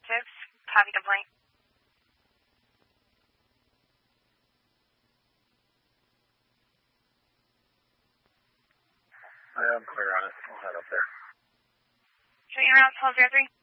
Detectives. Have a complaint. I'm clear on it. I'll head up there. Shooting around 1203.